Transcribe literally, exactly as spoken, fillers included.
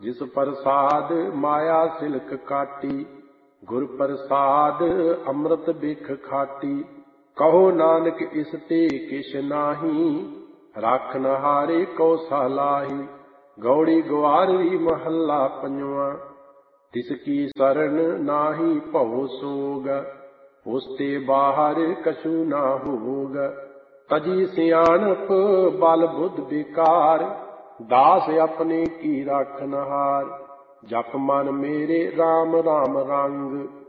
जिस प्रसाद माया सिलक काटी, गुर प्रसाद अमृत बिख खाटी। कहो नानक इस ते किश नाही, राखन हारे को सालाही। गौड़ी ग्वारवी महला पंजवा, तिसकी शरण नाही भव सोग। उसते बाहर कछु ना होग। तजी सियाणप बल बुद्ध विकार, दास अपने की राखन हार। जप मन मेरे राम राम रंग,